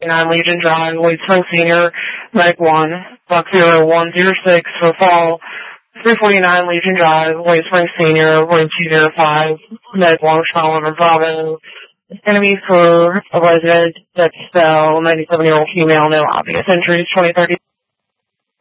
Legion Drive, Wade Spring Senior, Meg 1, Buck 0106 for fall. 349 Legion Drive, Wade Spring Senior, Wade 205, Meg 1, Charlotte Bravo. It's going to be for a resident that's 97-year-old female, no obvious injuries, 2030.